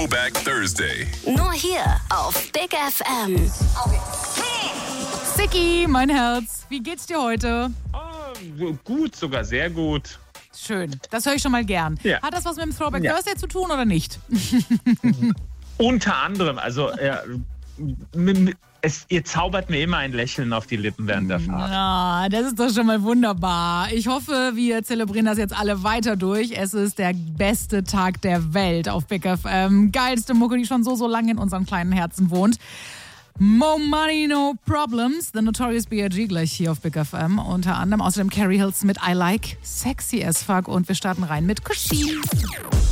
Throwback Thursday. Nur hier auf Big FM. Sicki, mein Herz, wie geht's dir heute? Oh, gut, sogar sehr gut. Schön, das höre ich schon mal gern. Ja. Hat das was mit dem Throwback Ja. Thursday zu tun oder nicht? Unter anderem, also ihr zaubert mir immer ein Lächeln auf die Lippen während der Fahrt. Ja, das ist doch schon mal wunderbar. Ich hoffe, wir zelebrieren das jetzt alle weiter durch. Es ist der beste Tag der Welt auf Big FM. Geilste Mucke, die schon so lange in unseren kleinen Herzen wohnt. Mo Money, No Problems, The Notorious B.I.G. gleich hier auf Big FM. Unter anderem außerdem Carrie Hills mit I Like Sexy as Fuck. Und wir starten rein mit Kushi.